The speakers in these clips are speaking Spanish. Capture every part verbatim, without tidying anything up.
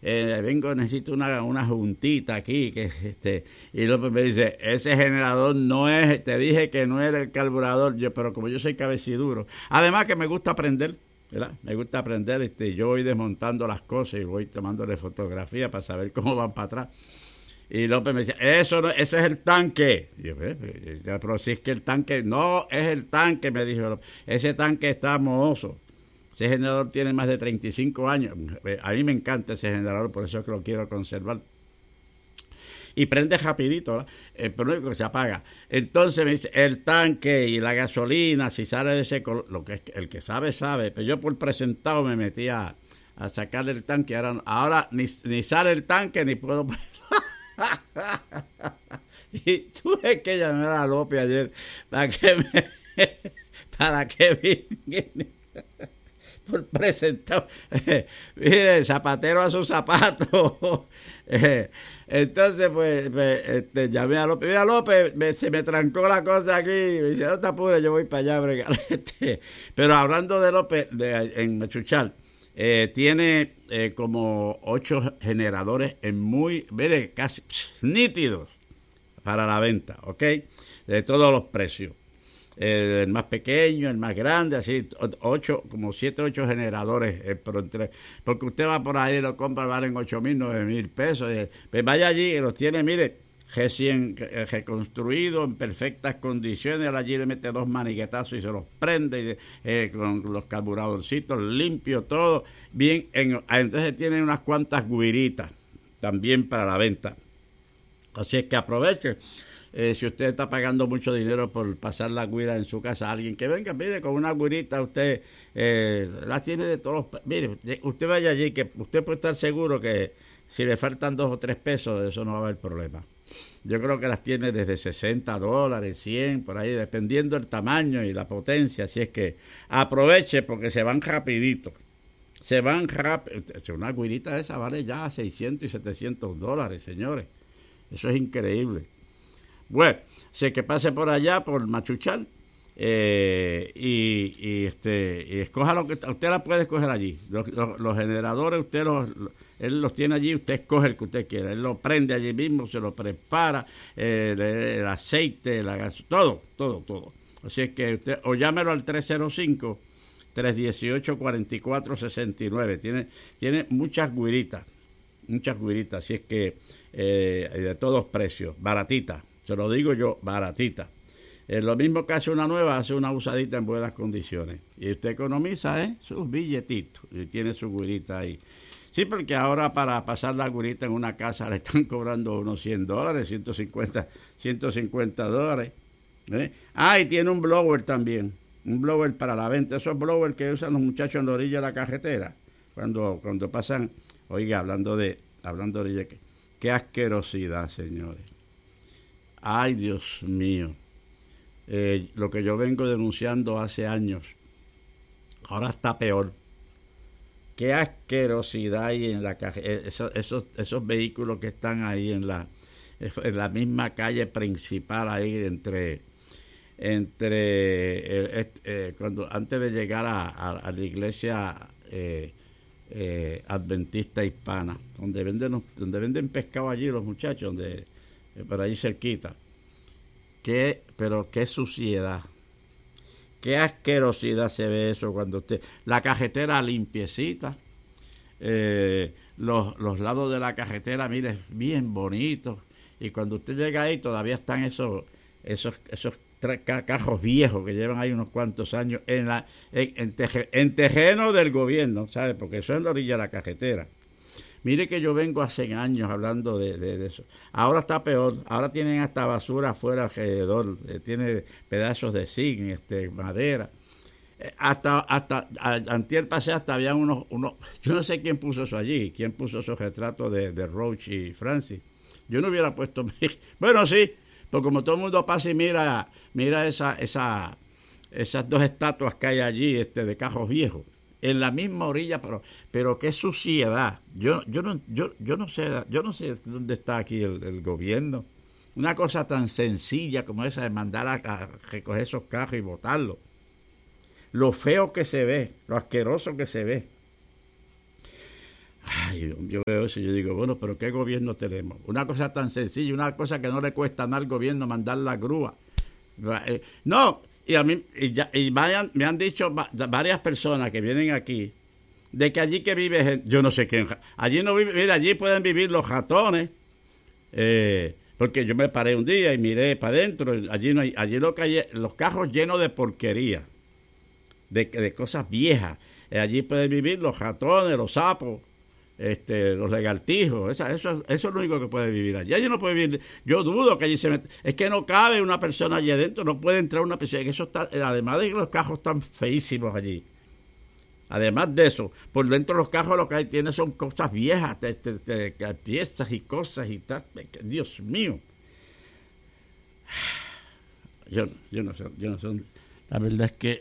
eh, vengo, necesito una, una juntita aquí, que este, y López me dice, ese generador no es, te dije que no era el carburador, yo, pero como yo soy cabeciduro, además que me gusta aprender, ¿verdad? Me gusta aprender, este, yo voy desmontando las cosas y voy tomándole fotografía para saber cómo van para atrás. Y López me decía, eso no, eso es el tanque. Y yo, eh, pero si es que el tanque, no es el tanque, me dijo López. Ese tanque está mohoso. Ese generador tiene más de treinta y cinco años. A mí me encanta ese generador, por eso es que lo quiero conservar. Y prende rapidito, ¿verdad? El problema es que se apaga. Entonces me dice, el tanque y la gasolina, si sale de ese color, lo que es, el que sabe, sabe. Pero yo por presentado me metí a, a sacarle el tanque. Ahora, ahora ni, ni sale el tanque, ni puedo... Y tuve que llamar a López ayer para que me para que viniera por presentado. Mire, zapatero a sus zapatos. Entonces pues me, este, llamé a López. Mira, López, me, se me trancó la cosa aquí. Me dice, no te apures, yo voy para allá a bregar. Este, pero hablando de López, de, en Machuchal, Eh, tiene eh, como ocho generadores en muy, mire, casi pss, nítidos para la venta, ¿ok? De todos los precios. Eh, el más pequeño, el más grande, así, ocho, como siete, ocho generadores. Eh, por entre, porque usted va por ahí y lo compra, valen ocho mil, nueve mil pesos. Eh, pues vaya allí y los tiene, mire, recién eh, reconstruido, en perfectas condiciones. Allí le mete dos maniguetazos y se los prende eh, con los carburadorcitos limpios, todo bien. En, entonces tienen unas cuantas guiritas también para la venta. Así es que aproveche. Eh, si usted está pagando mucho dinero por pasar la guira en su casa a alguien, que venga, mire, con una guirita usted eh, la tiene de todos los... Mire, usted vaya allí, que usted puede estar seguro que si le faltan dos o tres pesos, de eso no va a haber problema. Yo creo que las tiene desde sesenta dólares, cien, por ahí, dependiendo del tamaño y la potencia. Así es que aproveche porque se van rapidito. Se van rápido. Una guirita de esa vale ya seiscientos y setecientos dólares, señores. Eso es increíble. Bueno, sé que pase por allá, por Machuchal, eh, y, y este y escoja lo que usted la puede escoger allí. Los, los, los generadores, usted los, él los tiene allí, usted escoge el que usted quiera. Él lo prende allí mismo, se lo prepara, eh, el, el aceite, la gas, todo, todo, todo. Así es que usted, o llámelo al tres cero cinco, tres uno ocho, cuatro cuatro seis nueve. Tiene, tiene muchas guiritas, muchas guiritas, así es que eh, de todos precios, baratita. Se lo digo yo, baratita. Es lo mismo que hace una nueva, hace una usadita en buenas condiciones. Y usted economiza ¿eh? sus billetitos y tiene su guirita ahí. Sí, porque ahora para pasar la guirita en una casa le están cobrando unos cien dólares, ciento cincuenta dólares. ¿eh? Ah, y tiene un blower también. Un blower para la venta. Esos blowers que usan los muchachos en la orilla de la carretera. Cuando, cuando pasan, oiga, hablando de, hablando de orilla, qué, qué asquerosidad, señores. Ay, Dios mío, eh, lo que yo vengo denunciando hace años, ahora está peor. Qué asquerosidad hay en la calle, esos, esos, esos vehículos que están ahí en la, en la misma calle principal ahí entre, entre eh, eh, cuando antes de llegar a, a, a la iglesia eh, eh, adventista hispana, donde venden, donde venden pescado allí los muchachos, donde por ahí cerquita. Qué, pero qué suciedad, qué asquerosidad se ve eso cuando usted, la carretera limpiecita, eh, los, los lados de la carretera, mire, bien bonitos, y cuando usted llega ahí todavía están esos, esos, esos carros viejos que llevan ahí unos cuantos años en la, en, en, teje, en terreno del gobierno, ¿sabe? Porque eso es en la orilla de la carretera. Mire que yo vengo hace años hablando de, de, de eso. Ahora está peor. Ahora tienen hasta basura afuera alrededor. Eh, tiene pedazos de zinc, este, madera. Eh, hasta hasta a, antier pasé hasta había unos, unos... Yo no sé quién puso eso allí. Quién puso esos retratos de, de Roach y Francis. Yo no hubiera puesto... Bueno, sí. Porque como todo el mundo pasa y mira, mira esa, esa, esas dos estatuas que hay allí este, de carros viejos. En la misma orilla, pero pero qué suciedad. Yo yo no yo yo no sé, yo no sé dónde está aquí el, el gobierno. Una cosa tan sencilla como esa de mandar a, a recoger esos carros y botarlos. Lo feo que se ve, lo asqueroso que se ve. Ay, yo veo eso y yo digo, bueno, pero ¿qué gobierno tenemos? Una cosa tan sencilla, una cosa que no le cuesta nada al gobierno mandar la grúa. No, y a mí y ya, y vayan, me han dicho va, varias personas que vienen aquí de que allí que vive gente, yo no sé quién, allí no vive, mira, allí pueden vivir los ratones, eh, porque yo me paré un día y miré para adentro, allí no hay, allí lo que hay, los carros llenos de porquería, de, de cosas viejas, eh, allí pueden vivir los ratones, los sapos, este, los lagartijos, esa, eso, eso es lo único que puede vivir allí. Allí no puede vivir, yo dudo que allí se mete, es que no cabe una persona allí adentro, no puede entrar una persona, eso está, además de que los carros están feísimos allí. Además de eso, por dentro de los carros lo que hay tiene son cosas viejas, te, te, te, piezas y cosas y tal. Dios mío. Yo, yo no sé, yo no sé. La verdad es que,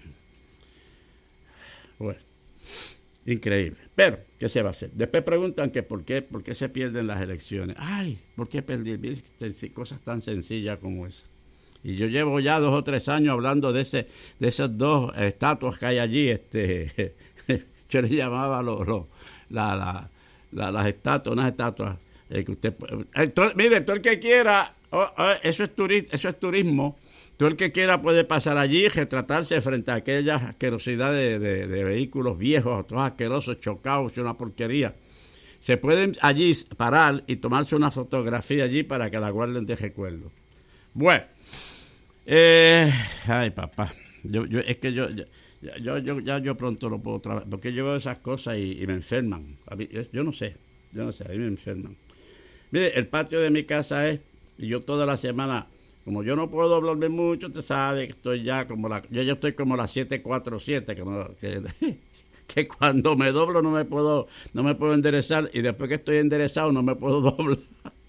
bueno, increíble. Pero, ¿qué se va a hacer? Después preguntan que por qué, por qué se pierden las elecciones. Ay, ¿por qué perdí? Cosas tan sencillas como esa. Y yo llevo ya dos o tres años hablando de ese, de esas dos estatuas que hay allí. Este, yo le llamaba lo, lo, la, la, la, las estatuas, unas estatuas eh, que usted. Eh, todo, mire, todo el que quiera, oh, oh, eso es turismo, eso es turismo. Todo el que quiera puede pasar allí y retratarse frente a aquellas asquerosidades de, de, de vehículos viejos, todos asquerosos, chocados, una porquería. Se pueden allí parar y tomarse una fotografía allí para que la guarden de recuerdo. Bueno. Eh, ay, papá, yo, yo, es que yo, yo, yo, yo, ya yo pronto lo puedo trabajar, porque yo veo esas cosas y, y me enferman. A mí, es, yo no sé, yo no sé, a mí me enferman. Mire, el patio de mi casa es, y yo toda la semana, como yo no puedo doblarme mucho, te sabes que estoy ya como la, yo ya estoy como la siete cuatro siete, que, no, que, que cuando me doblo no me puedo, no me puedo enderezar, y después que estoy enderezado no me puedo doblar.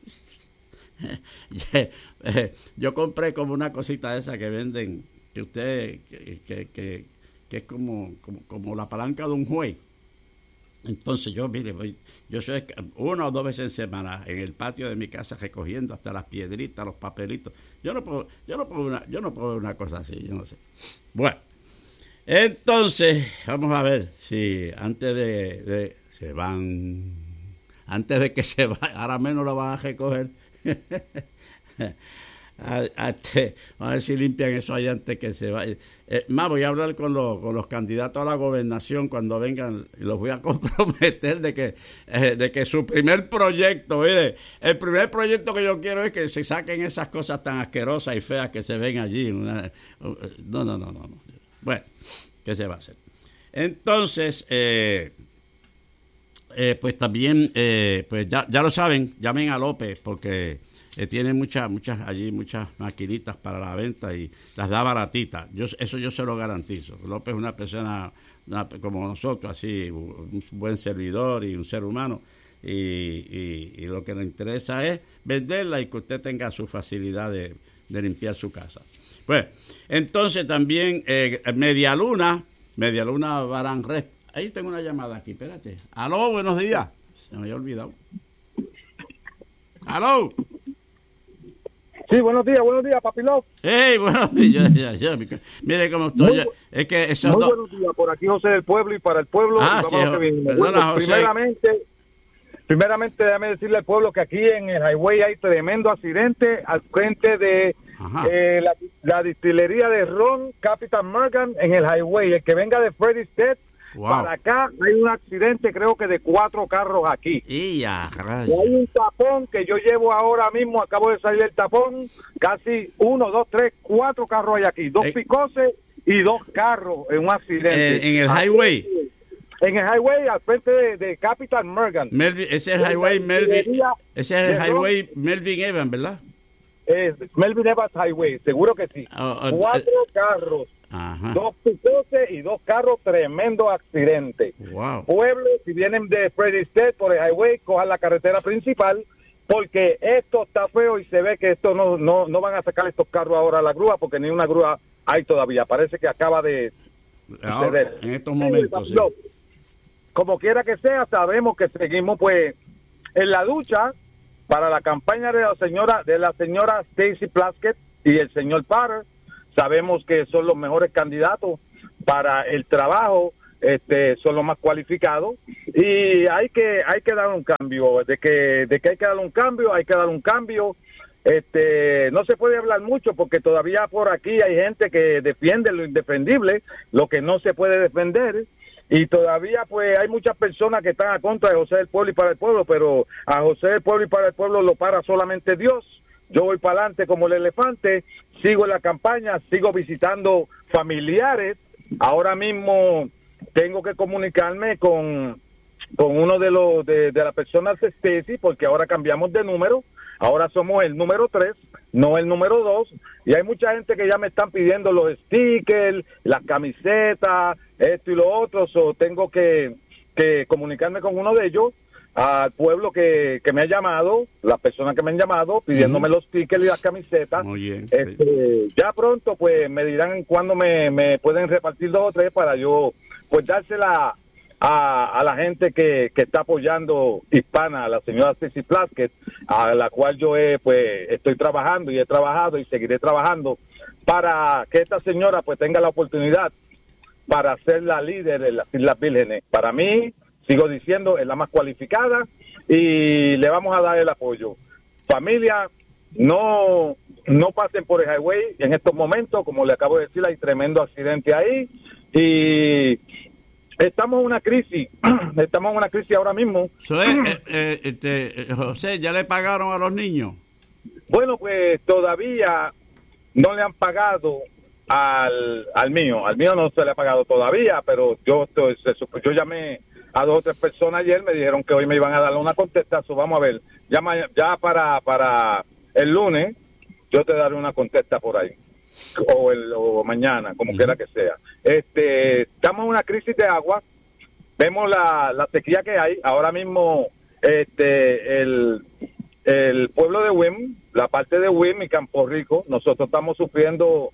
Yo compré como una cosita de esa que venden, que usted, que, que, que, que es como, como, como la palanca de un juez. Entonces yo, mire, voy, yo soy una o dos veces en semana en el patio de mi casa recogiendo hasta las piedritas, los papelitos. Yo no puedo, yo no puedo una, yo no puedo una cosa así, yo no sé. Bueno, entonces, vamos a ver si antes de, de se van, antes de que se vayan, ahora menos lo van a recoger. a, a te, a ver si limpian eso ahí antes que se vaya. Eh, más voy a hablar con los, con los candidatos a la gobernación cuando vengan y los voy a comprometer de que eh, de que su primer proyecto, mire, el primer proyecto que yo quiero es que se saquen esas cosas tan asquerosas y feas que se ven allí. Una, no, no, no, no, no. Bueno, ¿qué se va a hacer? Entonces, eh, Eh, pues también, eh, pues ya, ya lo saben, llamen a López porque eh, tiene muchas, muchas allí muchas maquinitas para la venta y las da baratitas. Yo, eso yo se lo garantizo. López es una persona una, como nosotros, así, un buen servidor y un ser humano. Y, y, y lo que le interesa es venderla y que usted tenga su facilidad de, de limpiar su casa. Pues, entonces también eh, Media Luna, Media Luna Baranres. Ahí tengo una llamada aquí, espérate. Aló, buenos días. Se me había olvidado. Aló. Sí, buenos días, buenos días, Papi Love. Hey, buenos días. Yo, yo, yo, mire cómo estoy. Muy, es que esos muy dos... buenos días, por aquí José del Pueblo y para el pueblo. Ah, sí, vamos que perdona, bueno, José. Primeramente, primeramente, déjame decirle al pueblo que aquí en el highway hay tremendo accidente al frente de eh, la, la destilería de ron Captain Morgan en el highway. El que venga de Freddy's Dead. Wow. Para acá hay un accidente, creo que de cuatro carros aquí. Y ya, hay un tapón que yo llevo ahora mismo, acabo de salir del tapón, casi uno, dos, tres, cuatro carros hay aquí, dos eh, picoses y dos carros en un accidente. Eh, ¿En el highway? Aquí, en el highway al frente de, de Captain Morgan. Melvin, ese es el highway Melvin, ese es el highway Melvin Evans, ¿verdad? Es Melvin Evans Highway, seguro que sí. Oh, oh, cuatro uh, carros. Ajá. Dos picoses y dos carros, tremendo accidente. Wow. Pueblo, si vienen de Freddy State por el highway, cojan la carretera principal, porque esto está feo y se ve que esto no, no, no van a sacar estos carros ahora a la grúa, porque ni una grúa hay todavía. Parece que acaba de ahora, en estos momentos. Sí. Como quiera que sea, sabemos que seguimos pues en la lucha para la campaña de la señora de la señora Stacey Plaskett y el señor Potter. Sabemos que son los mejores candidatos para el trabajo este, son los más cualificados y hay que hay que dar un cambio, de que de que hay que dar un cambio, hay que dar un cambio. Este, no se puede hablar mucho porque todavía por aquí hay gente que defiende lo indefendible, lo que no se puede defender, y todavía pues hay muchas personas que están a contra de José del Pueblo y para el pueblo, pero a José del Pueblo y para el pueblo lo para solamente Dios. Yo voy para adelante como el elefante, sigo en la campaña, sigo visitando familiares. Ahora mismo tengo que comunicarme con, con uno de los de, de las personas de Stacy, porque ahora cambiamos de número, ahora somos el número tres, no el número dos, y hay mucha gente que ya me están pidiendo los stickers, las camisetas, esto y lo otro, so tengo que, que comunicarme con uno de ellos, al pueblo que, que me ha llamado, las personas que me han llamado, pidiéndome uh-huh. los stickers y las camisetas. Muy bien. Este, sí. Ya pronto pues me dirán cuándo me, me pueden repartir dos o tres para yo pues dársela a, a la gente que, que está apoyando Hispana, a la señora Ceci Plaskett, a la cual yo he, pues estoy trabajando y he trabajado y seguiré trabajando para que esta señora pues tenga la oportunidad para ser la líder de las Islas Vírgenes. Para mí, sigo diciendo, es la más cualificada y le vamos a dar el apoyo. Familia, no no pasen por el highway en estos momentos, como le acabo de decir, hay tremendo accidente ahí y estamos en una crisis, estamos en una crisis ahora mismo. So, eh, eh, eh, este, José, ¿ya le pagaron a los niños? Bueno, pues todavía no le han pagado al, al mío, al mío no se le ha pagado todavía, pero yo, estoy, yo llamé a dos o tres personas ayer, me dijeron que hoy me iban a dar una contestación. Vamos a ver, ya, ya para para el lunes yo te daré una contesta por ahí, o, el, o mañana, como uh-huh. quiera que sea. Este, estamos en una crisis de agua, vemos la, la sequía que hay, ahora mismo este el, el pueblo de Wim, la parte de Wim y Campo Rico, nosotros estamos sufriendo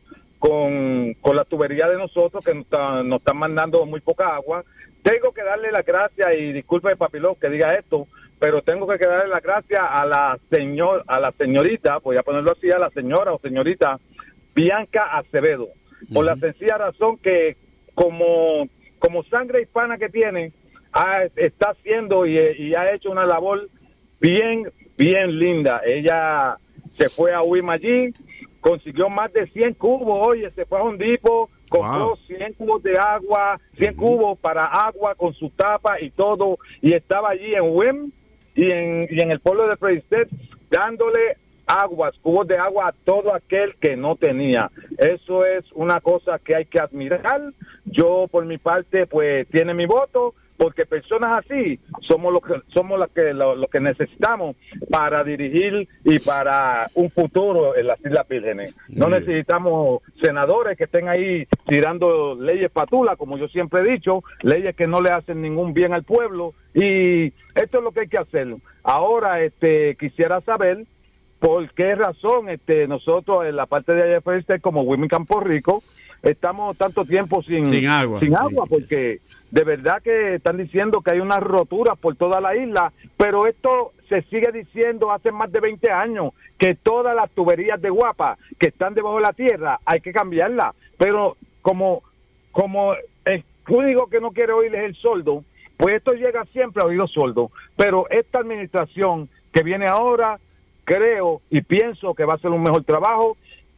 con, con la tubería de nosotros, que nos, está, nos están mandando muy poca agua. Tengo que darle las gracias, y disculpe Papilón que diga esto, pero tengo que darle las gracias a la señor, a la señorita, voy a ponerlo así, a la señora o señorita Bianca Acevedo, uh-huh. por la sencilla razón que como, como sangre hispana que tiene, ha, está haciendo y, y ha hecho una labor bien, bien linda. Ella se fue a U I M allí, consiguió más de cien cubos, oye, se fue a Home Depot, compró wow. cien cubos de agua, cien uh-huh. cubos para agua con su tapa y todo, y estaba allí en W I M y en, y en el pueblo de Prested dándole aguas, cubos de agua a todo aquel que no tenía. Eso es una cosa que hay que admirar. Yo por mi parte pues tiene mi voto, porque personas así somos los que somos los que lo, lo que necesitamos para dirigir y para un futuro en las Islas Vírgenes. No sí. necesitamos senadores que estén ahí tirando leyes patulas, como yo siempre he dicho, leyes que no le hacen ningún bien al pueblo, y esto es lo que hay que hacer. Ahora este quisiera saber por qué razón este nosotros en la parte de allá de F como Women Campo Rico estamos tanto tiempo sin, sin agua, sin agua, porque de verdad que están diciendo que hay unas roturas por toda la isla, pero esto se sigue diciendo hace más de veinte años, que todas las tuberías de Guapa que están debajo de la tierra hay que cambiarlas, pero como como el único que no quiere oír es el soldo, pues esto llega siempre a oídos sordos. Pero esta administración que viene ahora, creo y pienso que va a hacer un mejor trabajo.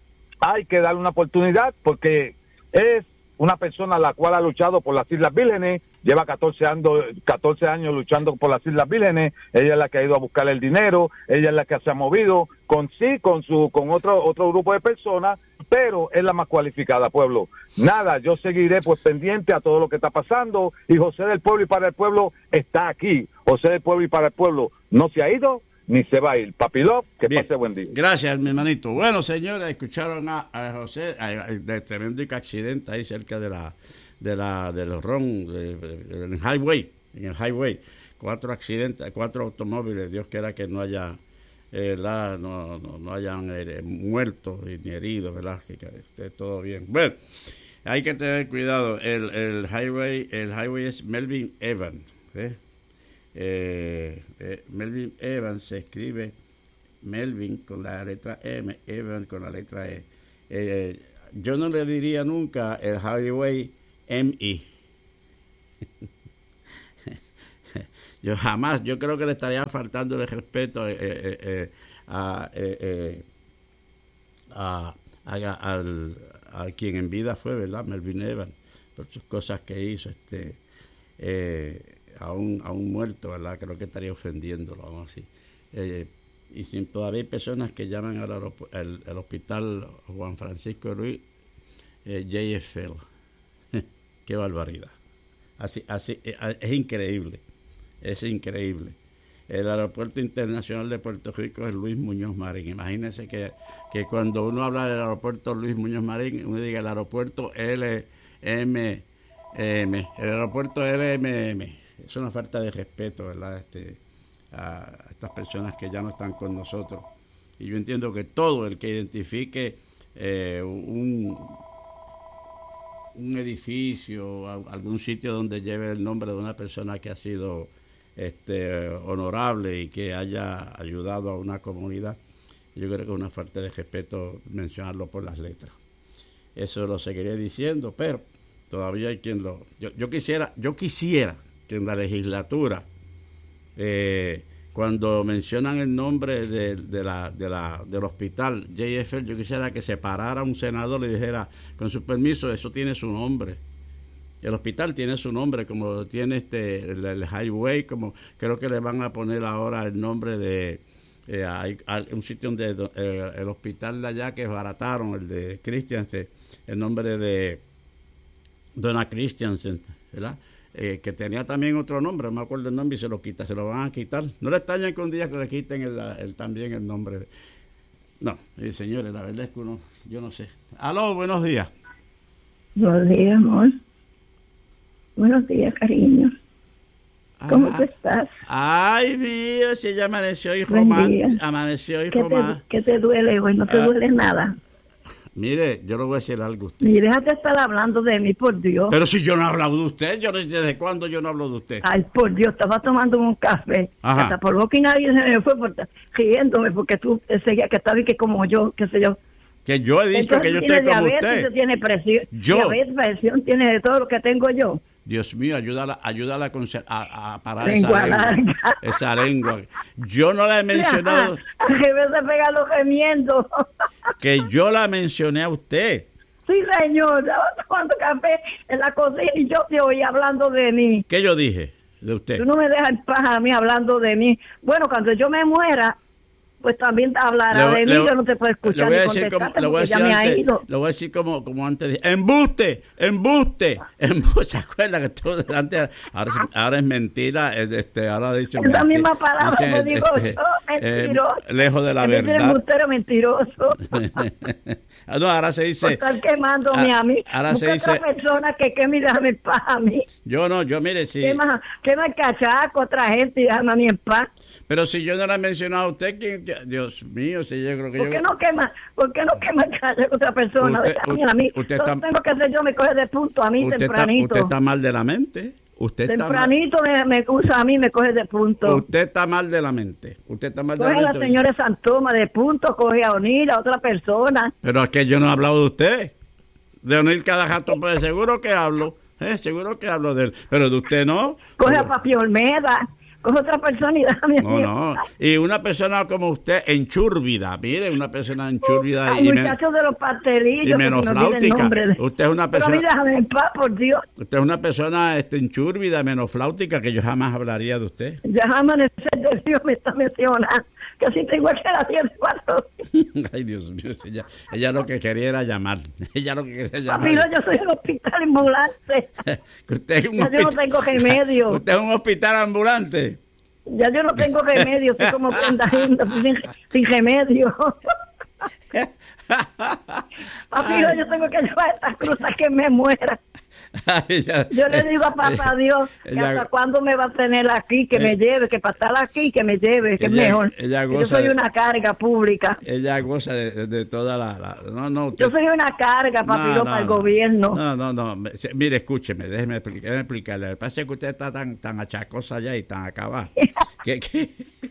Hay que darle una oportunidad porque es una persona la cual ha luchado por las Islas Vírgenes, lleva catorce años, catorce años luchando por las Islas Vírgenes. Ella es la que ha ido a buscar el dinero, ella es la que se ha movido con sí, con su, con otro otro grupo de personas, pero es la más cualificada, pueblo. Nada, yo seguiré pues pendiente a todo lo que está pasando, y José del Pueblo y para el pueblo está aquí. José del Pueblo y para el pueblo no se ha ido ni se va a ir. Papilov, que Bien. Pase buen día. Gracias, mi hermanito. Bueno, señores, escucharon a, a José a, a, de tremendo accidente ahí cerca de la de la del Ron de, de, de, del highway, en el highway. Cuatro accidentes, cuatro automóviles. Dios quiera que no haya eh, la, no, no, no hayan eh, muertos ni heridos, ¿verdad? Que, que esté todo bien. Bueno, hay que tener cuidado. El, el highway, el highway es Melvin Evans, ¿eh? Eh, eh, Melvin Evans se escribe Melvin con la letra M, Evans con la letra E. Eh, yo no le diría nunca el highway M I, Yo jamás, yo creo que le estaría faltando el respeto eh, eh, eh, a, eh, eh, a, a, al, a quien en vida fue, ¿verdad? Melvin Evans, por sus cosas que hizo, este, eh, a, un, a un muerto, ¿verdad? Creo que estaría ofendiéndolo, vamos así. Eh, y sin, todavía hay personas que llaman al aeropu- el, el hospital Juan Francisco Ruiz eh, J F L. Qué barbaridad. Así, así, eh, es increíble. Es increíble. El aeropuerto internacional de Puerto Rico es Luis Muñoz Marín. Imagínense que, que cuando uno habla del aeropuerto Luis Muñoz Marín, uno diga el aeropuerto L M M. El aeropuerto L M M. Es una falta de respeto, ¿verdad? Este, a estas personas que ya no están con nosotros. Y yo entiendo que todo el que identifique eh, un... un edificio, algún sitio donde lleve el nombre de una persona que ha sido este, honorable y que haya ayudado a una comunidad, yo creo que es una falta de respeto mencionarlo por las letras. Eso lo seguiré diciendo, pero todavía hay quien lo... Yo, yo quisiera yo quisiera que en la legislatura, eh, cuando mencionan el nombre de, de la, de la, del hospital J F L, yo quisiera que se parara un senador y dijera, con su permiso, eso tiene su nombre. El hospital tiene su nombre, como tiene este el, el highway, como creo que le van a poner ahora el nombre de eh, hay, hay un sitio donde eh, el hospital de allá que barataron, el de Christiansen, el nombre de Donna Christiansen, ¿verdad? Eh, que tenía también otro nombre, no me acuerdo el nombre, y se lo quita, se lo van a quitar. No le extrañan que un día que le quiten el, el, también el nombre. De... No, eh, señores, la verdad es que uno, yo no sé. Aló, buenos días. Buenos días, amor. Buenos días, cariño. ¿Cómo Ah, tú estás? Ay, mira, si ella amaneció hijo más. Amaneció ¿Qué hijo te, más. ¿Qué te duele hoy? ¿No te Ah. duele nada? Mire, yo le voy a decir algo a usted. Y déjate estar hablando de mí, por Dios. Pero si yo no he hablado de usted, yo no sé desde cuándo yo no hablo de usted. Ay, por Dios, estaba tomando un café. Ajá. Hasta por lo que nadie se me fue por, riéndome porque tú seguías que estaba y que como yo, qué sé yo. Que yo he dicho Entonces, que yo tiene estoy como diabetes, usted. tiene presión, Yo. diabetes, presión, tiene de todo lo que tengo yo. Dios mío, ayúdala, ayúdala a, conser- a, a parar Lengua esa lengua. larga. Esa lengua. Yo no la he mencionado, A vez de pegarlo gemiendo. que yo la mencioné a usted. Sí, señor, estaba tomando café en la cocina y yo te oí hablando de mí. ¿Qué yo dije de usted? Tú no me dejas en paz a mí hablando de mí. Bueno, cuando yo me muera, pues también hablará Le- de mí, le- yo no te puedo escuchar le voy a ni decir como, contestarte le voy a porque ya decir me ha antes, ido. le voy a decir como, como antes dije, embuste, embuste, embuste. ¿Se acuerda que todo antes, ahora, es- ahora es mentira, eh, este, ahora dice Esa menti- misma palabra dice, te digo este, yo, mentiroso. eh, lejos de la En vez de verdad. embustero, mentiroso. Ah, no, ahora se Por dice, estar quemándome ah, a mí. ahora se Busca dice, otra persona que que me déjame en paz a mí. yo no, yo mire, sí, ¿Qué más? ¿Qué más cachaco otra gente y déjame a mí en paz? pero si yo no la he mencionado a usted, ¿quién, qué- Dios mío, si yo creo que ¿Por yo... qué no quema? ¿Por qué no quema cachaco otra persona? Usted- Déjame a mí. usted Solo está- tengo que hacer yo, me coge de punto a mí usted, está, tempranito. usted está mal de la mente, usted está mal, Tempranito me, me usa a mí, me coge de punto. usted está mal de la mente, usted está mal de Coge la a la mente. señora Santoma de punto, coge a Onil, a otra persona. Pero es que yo no he hablado de usted. De Onil cada rato, pues seguro que hablo. ¿eh? Seguro que hablo de él. Pero de usted no. Coge a Papi Olmeda, coge a otra persona y déjame a No, mí. no. Y una persona como usted, enchúrbida. Mire, una persona enchúrbida Al y, men- muchacho de los pastelillos. y que se me olvida el menofláutica. nombre de- Usted es una Pero a mí persona... déjame en paz, por Dios. Usted es una persona este, enchúrbida, menofláutica, que yo jamás hablaría de usted. Ya amanecer del Dios me está mencionando. Que así tengo que las diez cuatro. Ay, Dios mío, ella, ella lo que quería era llamar. Ella lo que quería llamar. Papi, no, yo soy el hospital ambulante. Que usted es un Ya yo no tengo remedio. Usted es un hospital ambulante. Ya yo no tengo remedio, estoy como pendajito, sin, sin remedio. Papi, no, yo tengo que llevar estas cruzas que me muera. Ay, ya- Yo le digo a papá Dios que ella- hasta cuándo me va a tener aquí, que me Eh, lleve, que para estar aquí, que me lleve, que ella- es mejor. ella Yo goza soy de- una carga pública. Ella goza de, de- de toda la, la- No, no, usted... Yo soy una carga, papi, No, Dios, no, para el no. gobierno. No, no, no. Me- se- Mire, escúcheme, déjeme, explicar, déjeme explicarle. Lo que pasa es que usted está tan, tan achacosa ya y tan acabada. que, que,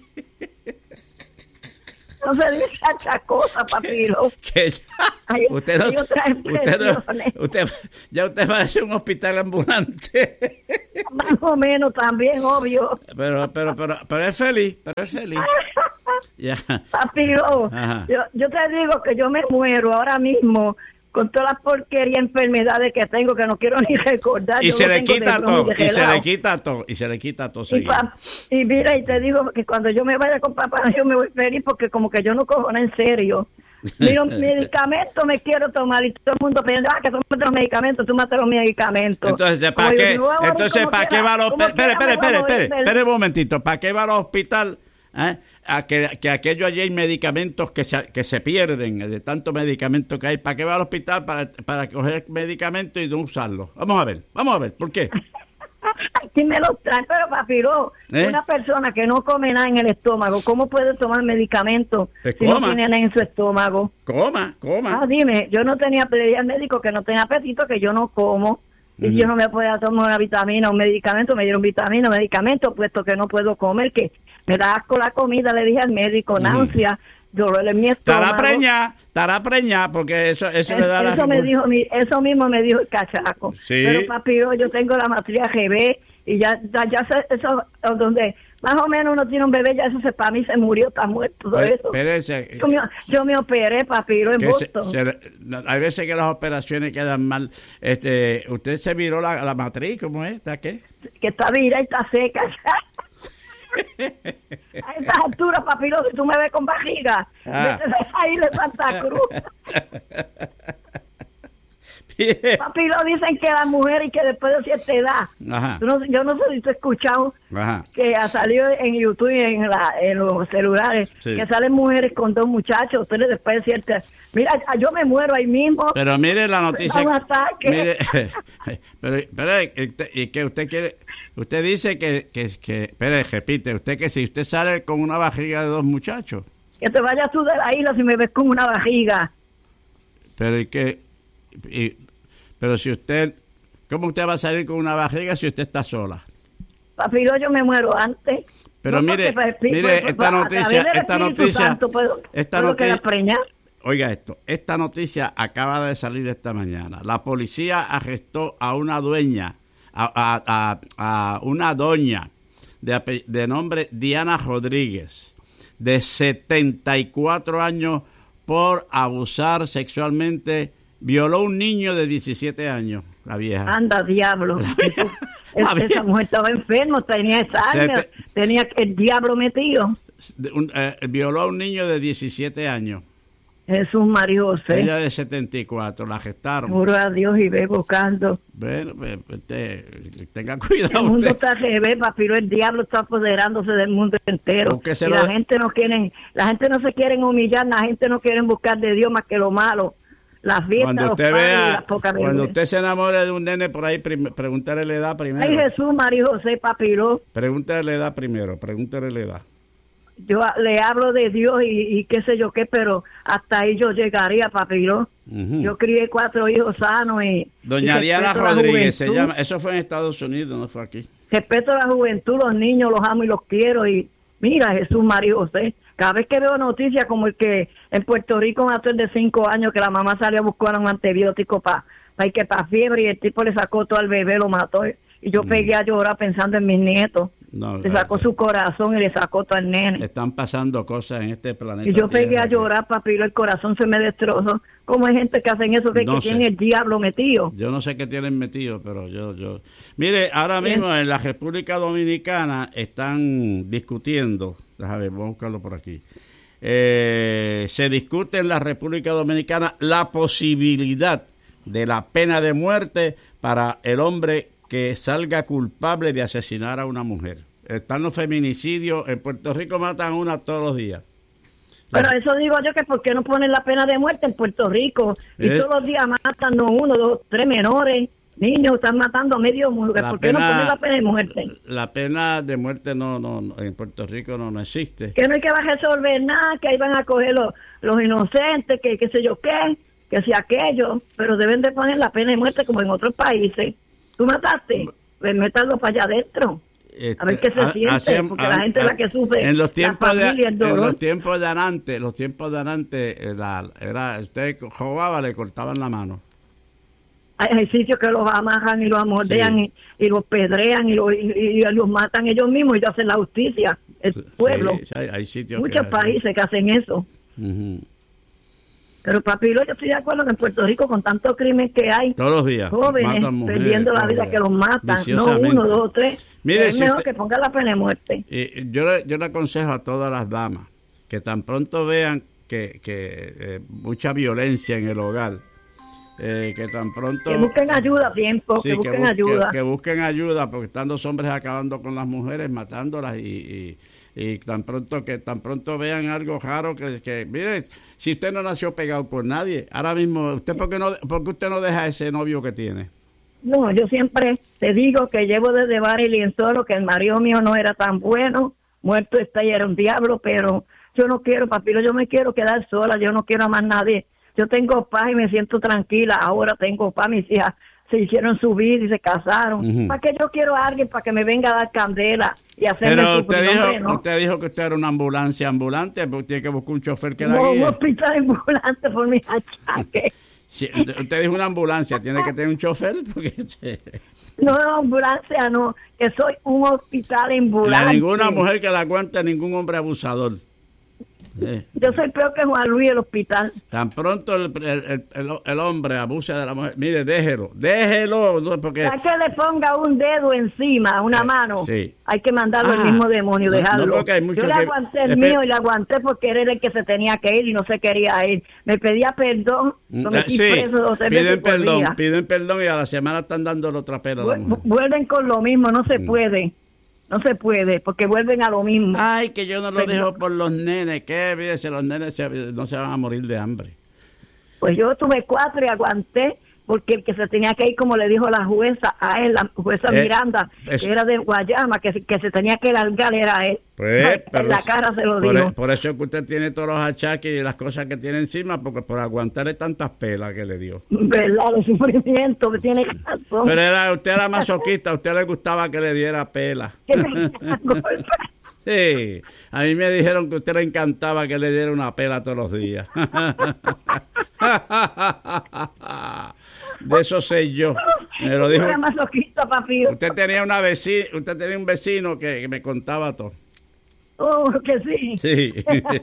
No se dice achacosa, papiro. que ya- Hay- usted no, hay otras usted no, expresiones. usted, ya usted va a ser un hospital ambulante. o menos también, obvio. Pero, pero, pero, pero es feliz, pero es feliz. Ya. Papiro, yo, yo te digo que yo me muero ahora mismo con todas las porquerías enfermedades que tengo que no quiero ni recordar. Y yo se le tengo quita de todo, de y se gelado. le quita todo, y se le quita todo. Y, pa, y mira, y te digo que cuando yo me vaya con papá, yo me voy feliz porque como que yo no cojo nada en serio. Mira, medicamentos me quiero tomar y todo el mundo piensa, ah, que son los medicamentos, tú matas los medicamentos. Entonces, ¿para Oye, qué? yo voy a morir Entonces, como ¿para qué quiera, va a los como Espere, quiera espere, me voy espere, a morir espere, feliz. espere un momentito. ¿Para qué va al hospital? ¿Eh? A que, que aquello allí hay medicamentos que se, que se pierden, de tantos medicamentos que hay. ¿Para qué va al hospital? Para, para coger medicamentos y no usarlos. Vamos a ver, vamos a ver, ¿por qué? Aquí me lo traen, pero papiro, ¿Eh? una persona que no come nada en el estómago, ¿cómo puede tomar medicamentos Pues si coma. no tiene nada en su estómago? Coma, coma. Ah, dime, yo no tenía, le dije al médico que no tenía apetito, que yo no como, y Ujú. yo no me podía tomar una vitamina, un medicamento, me dieron vitamina, medicamento, puesto que no puedo comer, que me da asco la comida, le dije al médico, náusea, dolor en mi estómago. Estará preñada, estará preñada, porque eso, eso Es- le da la... eso me dijo mi, eso mismo me dijo el cachaco. Sí. Pero papiro, yo tengo la matriz G B y ya ya, ya sé, eso donde más o menos uno tiene un bebé, ya eso se, para mí se murió, está muerto todo Pe- eso. espérese. Yo me, yo me operé, papiro, en Que se- Boston. se- hay veces que las operaciones quedan mal. Este, ¿usted se viró la, la matriz? ¿Cómo es? ¿Está qué? Que está virada y está seca. A estas alturas, papiro, si tú me ves con barriga, Ah. vete de ahí de Santa Cruz. Mire. Papiro, dicen que las mujeres y que después de cierta edad, Ajá. tú no- yo no sé si tú has escuchado Ajá. que ha salido en YouTube y en, la, en los celulares, Sí. que salen mujeres con dos muchachos, ustedes después de cierta... Mira, yo me muero ahí mismo. Pero mire la noticia. Un ataque. Mire, pero, pero y usted- y que usted quiere, usted dice que, que, que, espere, repite, usted que si usted sale con una barriga de dos muchachos, Que te vayas tú de la isla si me ves con una barriga. pero y que, y, pero si usted, ¿cómo usted va a salir con una barriga si usted está sola? Papiro, yo me muero antes. Pero No, mire, porque, pues, mire pues, esta pues, a noticia, través del esta Espíritu noticia, Santo puedo- esta puedo noticia, quedar preñada. oiga esto, esta noticia acaba de salir esta mañana. La policía arrestó a una dueña, a, a, a, a una doña de, ape- de nombre Diana Rodríguez, de setenta y cuatro años, por abusar sexualmente, violó a un niño de diecisiete años, la vieja. Anda, diablo. La Es- vieja. esa mujer estaba enferma, tenía Alzheimer, Se te- tenía el diablo metido. De un- eh, violó a un niño de diecisiete años. Jesús María José. Ella de setenta y cuatro, la gestaron. Juro a Dios y ve buscando. Bueno, pues, usted, tenga El cuidado mundo usted. está al revés, papiro, el diablo está apoderándose del mundo entero. Búsquese Y lo la de- gente no quieren, la gente no se quieren humillar, la gente no quiere buscar de Dios más que lo malo. Las fiestas, Cuando los usted parties y vea, las pocas cuando vergüenzas. usted se enamore de un nene por ahí, prim- pregúntale la edad Ay, primero. Jesús María José, papiro, Pregúntale la edad primero, pregúntale la edad. yo a- le hablo de Dios y, y qué sé yo qué, pero hasta ahí yo llegaría, papiro. Ujú. Yo crié cuatro hijos sanos y... Doña y Diana respeto la Rodríguez se juventud. llama, eso fue en Estados Unidos, no fue aquí. Respeto la juventud, los niños los amo y los quiero. Y mira, Jesús María José, cada vez que veo noticias como el que en Puerto Rico mató el de cinco años, que la mamá salió a buscar un antibiótico para pa, que para fiebre y el tipo le sacó todo al bebé, lo mató. Y yo pegué a llorar pensando en mis nietos. No, Le sacó su corazón y le sacó todo al nene. están pasando cosas en este planeta. Y yo pegué Tierra a que- llorar, papiro, el corazón se me destrozó. ¿Cómo hay gente que hacen eso que, No que sé. tiene el diablo metido? Yo no sé qué tienen metido, pero yo, yo. Mire, ahora mismo en la República Dominicana están discutiendo, déjame ver, vamos a buscarlo por aquí. Eh, se discute en la República Dominicana la posibilidad de la pena de muerte para el hombre que salga culpable de asesinar a una mujer. Están los feminicidios, en Puerto Rico matan una todos los días. Pero eso digo yo, que ¿por qué no ponen la pena de muerte en Puerto Rico? Y Eh. todos los días matan no uno, dos, tres menores, niños, están matando a medio mundo. La ¿Por qué no pena- ponen la pena de muerte? La pena de muerte no, no, no, en Puerto Rico no, no existe. Que no hay que va a resolver nada, que ahí van a coger los, los inocentes, que qué sé yo qué, que si aquello, pero deben de poner la pena de muerte como en otros países. ¿Tú mataste? Pues métalo para allá adentro. A ver qué se Este, siente, hacían- porque la gente es la que sufre, en los la tiempos de, familia, el en dolor. los tiempos de antes, los tiempos de antes, eh, la- era, usted robaba, le cortaban la mano. hay, hay sitios que los amarran y los amordean sí. y, y los pedrean y, lo, y, y los matan ellos mismos y ellos hacen la justicia, el pueblo. Sí, hay, hay sitios muchos que países que hacen eso. Uh-huh. Pero papilo, yo estoy de acuerdo que en Puerto Rico con tanto crimen que hay, todos los días jóvenes mujeres, perdiendo la vida, que los matan, no uno, dos o tres. Mire, es si mejor usted, que ponga la pena de muerte. Y yo, yo le aconsejo a todas las damas que tan pronto vean que, que eh, mucha violencia en el hogar, eh, que tan pronto... Que busquen ayuda a tiempo, sí, que busquen que bus, ayuda. Que, que busquen ayuda, porque están los hombres acabando con las mujeres, matándolas y... y y tan pronto que tan pronto vean algo raro que, que mire, si usted no nació pegado con nadie, ahora mismo usted por qué no por qué usted no deja ese novio que tiene. No, yo siempre te digo que llevo desde Barry y solo que el marido mío no era tan bueno, muerto está y era un diablo, pero yo no quiero, papilo, yo me quiero quedar sola, yo no quiero a más nadie. Yo tengo paz y me siento tranquila, ahora tengo paz, mis hijas se hicieron subir y se casaron. Uh-huh. ¿Para qué yo quiero a alguien para que me venga a dar candela y hacerme Pero usted sufrir, dijo, hombre, ¿no? usted dijo que usted era una ambulancia ambulante, porque tiene que buscar un chofer que la no, guíe. No, un hospital ambulante por mis achaques. Sí, usted dijo una ambulancia, tiene que tener un chofer. Porque... No, no, ambulancia no, que soy un hospital ambulante. A ninguna mujer que la aguante, ningún hombre abusador. Eh. Yo soy peor que Juan Luis el hospital. Tan pronto el, el, el, el hombre abusa de la mujer, mire, déjelo, déjelo. Porque... Ya que le ponga un dedo encima, una eh, mano, sí. Hay que mandarlo al mismo demonio, no, dejarlo. No, yo le aguanté el mío y le aguanté porque era el que se tenía que ir y no se quería ir. Me pedía perdón. No me sí, preso piden perdón, piden perdón y a la semana están dándole otra pera a la mujer. Vuelven con lo mismo, no se mm. puede. No se puede, porque vuelven a lo mismo. Ay, que yo no lo Pero, dejo por los nenes, que fíjese, los nenes se, no se van a morir de hambre. Pues yo tuve cuatro y aguanté, porque el que se tenía que ir, como le dijo la jueza a él, la jueza eh, Miranda, es, que era de Guayama, que, que se tenía que largar, era él. Pues, en la cara se lo por dijo. El, por eso es que usted tiene todos los achaques y las cosas que tiene encima, porque por aguantarle tantas pelas que le dio. ¿Verdad? Los sufrimientos que tiene razón. Pero era, usted era masoquista, a usted le gustaba que le diera pela. Sí, a mí me dijeron que a usted le encantaba que le diera una pela todos los días. De eso sé yo. Me lo dijo. Usted tenía una vecina, usted tenía un vecino que, que me contaba todo. Oh, que sí. Sí.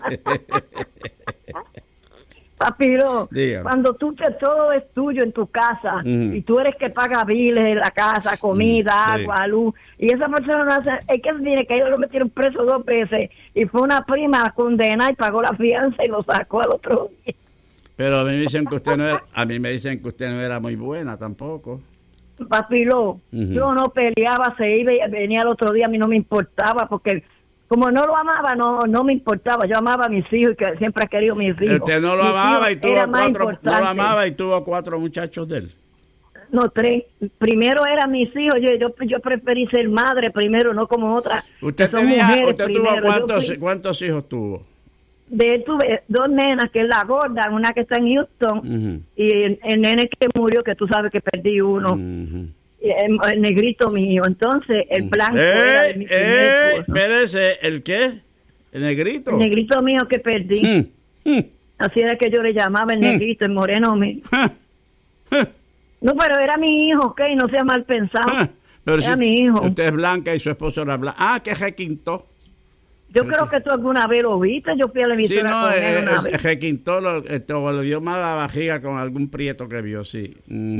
Papiro, Dígame. Cuando tú te todo es tuyo en tu casa uh-huh. y tú eres que paga biles en la casa, comida, uh-huh. agua, luz, y esa persona no hace, es que tiene que ellos lo metieron preso dos veces y fue una prima condenada y pagó la fianza y lo sacó al otro día. Pero a mí me dicen que usted no era, a mí me dicen que usted no era muy buena tampoco. Papilo, uh-huh. yo no peleaba, se iba y venía el otro día, a mí no me importaba porque como no lo amaba, no no me importaba. Yo amaba a mis hijos y que siempre he querido a mis hijos. Usted no lo mis amaba y tuvo cuatro, no lo amaba y tuvo cuatro muchachos de él. No, tres. Primero eran mis hijos. Yo yo, yo preferí ser madre primero, no como otra. ¿Usted tenía, usted tuvo cuántos, fui, cuántos hijos tuvo? De él tuve dos nenas, que es la gorda, una que está en Houston, uh-huh. y el, el nene que murió, que tú sabes que perdí uno. Uh-huh. El, el negrito mío, entonces el blanco eh, era de mi primer eh, esposo. Espérese, ¿el qué? ¿El negrito? El negrito mío que perdí. Mm, mm. Así era que yo le llamaba el mm. negrito, el moreno mío. No, pero era mi hijo, ok, no sea mal pensado. Pero era si mi hijo. Usted es blanca y su esposo era blanco. Ah, que requintó. Yo creo que tú alguna vez lo viste, yo fui a la emisora sí, no, con él una es, vez. requintó, lo, esto, volvió mal la barriga con algún prieto que vio, sí.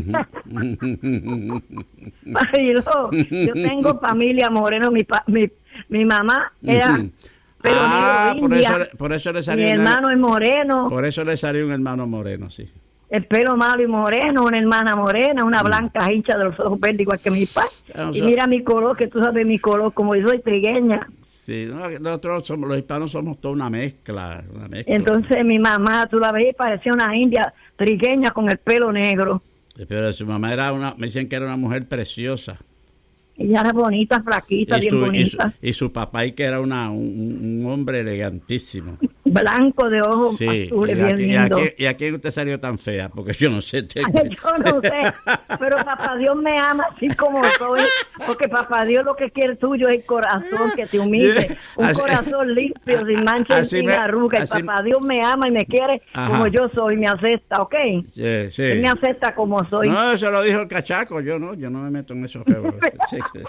Ay, no, yo tengo familia moreno, mi pa, mi, mi mamá era pero ah, negro por india, eso, por eso le salió mi hermano un, es moreno. Por eso le salió un hermano moreno, sí. El pelo malo y moreno, una hermana morena, una blanca hincha de los ojos verdes igual que mi padre. No, y so, mira mi color, que tú sabes mi color, como yo soy trigueña. Sí, no, nosotros somos, los hispanos somos toda una mezcla, una mezcla. Entonces mi mamá, tú la ves, parecía una india trigueña con el pelo negro. Pero su mamá era una, me dicen que era una mujer preciosa. Ella era bonita, flaquita, y bien su, bonita. Y su, y su papá, y que era una, un, un hombre elegantísimo. blanco de ojos sí, azules, y, bien aquí, y, lindo. aquí, ¿y a quién usted salió tan fea? Porque yo no sé. Te... Ay, yo no sé, pero papá Dios me ama así como soy, porque papá Dios lo que quiere tuyo es el corazón que te humille, un así, corazón limpio, sin mancha, sin me, arruga, y papá Dios me ama y me quiere ajá. como yo soy, me acepta, ¿ok? Sí, sí. Él me acepta como soy. No, eso lo dijo el cachaco, yo no, yo no me meto en esos juegos. Sí, sí.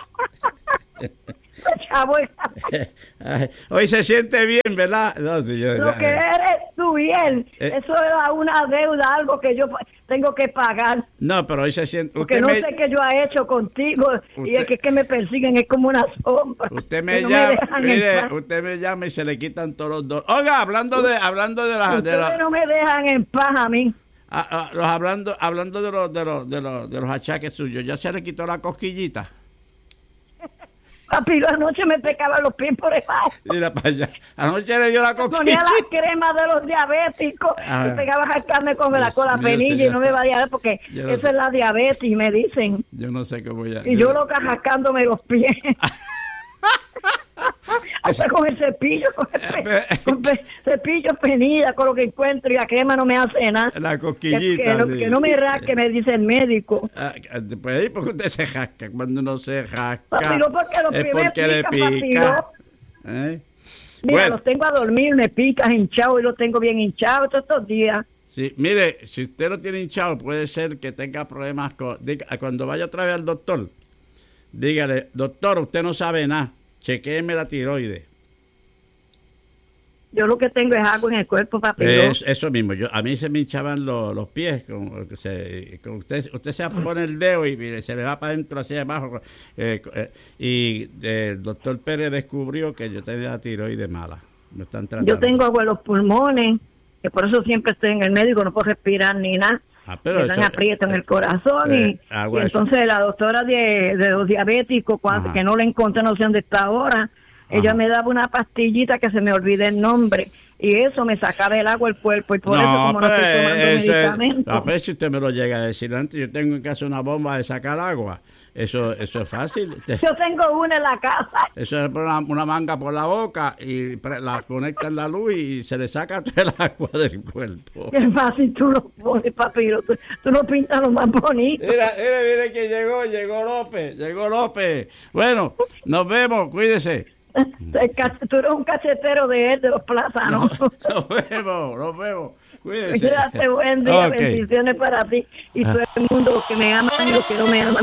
Hoy se siente bien, ¿verdad? No, sí, yo, lo que eres tú y él, eh, eso era una deuda, algo que yo tengo que pagar. No, pero hoy se siente... Porque no me, sé qué yo he hecho contigo usted, y es que, que me persiguen, es como una sombra. Usted me no llama, me mire, usted me llama y se le quitan todos los dos. Oiga, hablando de hablando de las... Ustedes la, no me dejan en paz a mí. A, a, los, hablando hablando de los, de, los, de, los, de los achaques suyos, ¿ya se le quitó la cosquillita? Papi, anoche me pecaba los pies por el bajo. Mira para allá. Anoche le dio la cosquilla. Ponía la crema de los diabéticos ah, y pegaba a jalcarme con la cola penilla y no me va a diabetes porque no eso sé. Es la diabetes, y me dicen. Yo no sé cómo ya. Y yo, yo loca jascándome los pies. Hasta con el cepillo, con el pe, con pe, cepillo, penilla, con lo que encuentro, y la crema no me hace nada. La cosquillita. Que, que, no, sí. que no me rasque, me dice el médico. Ah, pues ahí porque usted se jasca, cuando uno se jasca. Papi, no, porque los es porque le pica. pica. ¿Eh? Mira, bueno. Los tengo a dormir, me picas hinchado y los tengo bien hinchados todos estos días. Sí, mire, si usted lo tiene hinchado, puede ser que tenga problemas con... Diga, cuando vaya otra vez al doctor, dígale, doctor, usted no sabe nada. Chequéeme la tiroides. Yo lo que tengo es agua en el cuerpo, papi. Es, eso mismo. Yo, a mí se me hinchaban los, los pies. Con, se, con usted, usted se pone el dedo y mire, se le va para adentro, hacia abajo. Eh, eh, y eh, el doctor Pérez descubrió que yo tenía la tiroides mala. Me están tratando. Yo tengo agua en los pulmones, que por eso siempre estoy en el médico, no puedo respirar ni nada. Ah, pero me dan aprieto en el corazón eh, y, y entonces eso. La doctora de, de los diabéticos, cuando, que no le encontré, no sé dónde está ahora, ajá. Ella me daba una pastillita que se me olvida el nombre y eso me sacaba el agua del cuerpo y por no, eso como no estoy tomando medicamentos. A ver si usted me lo llega a decir antes, yo tengo en casa una bomba de sacar agua. Eso eso es fácil. Yo tengo una en la casa. Eso es una, una manga por la boca y la conecta en la luz y se le saca todo el agua del cuerpo. Qué fácil tú lo pones, papiro. Tú, tú lo pintas lo más bonito. Mira, mira, mira que llegó, llegó López, llegó López. Bueno, nos vemos, cuídese. Tú eres un cachetero de él, de los plátanos. No, nos vemos, nos vemos. Cuídese. Gracias, buen día, okay. Bendiciones para ti y todo el mundo que me ama y los que no me aman.